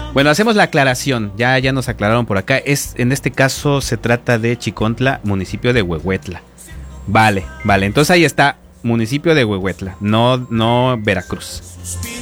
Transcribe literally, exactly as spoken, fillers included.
Bueno, hacemos la aclaración. Ya, ya nos aclararon por acá. Es, en este caso se trata de Chicontla, municipio de Huehuetla. Vale, vale. Entonces ahí está, municipio de Huehuetla, no, no Veracruz.